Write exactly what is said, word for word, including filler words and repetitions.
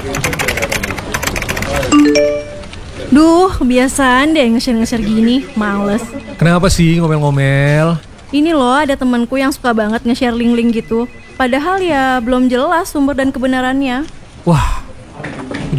Duh, kebiasaan deh nge-share-nge-share gini, males. Kenapa sih ngomel-ngomel? Ini loh ada temanku yang suka banget nge-share link-link gitu. Padahal ya belum jelas sumber dan kebenarannya. Wah,